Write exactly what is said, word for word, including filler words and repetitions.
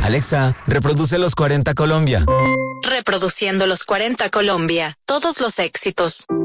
Alexa, reproduce los cuarenta Colombia. Reproduciendo los cuarenta Colombia. Todos los éxitos.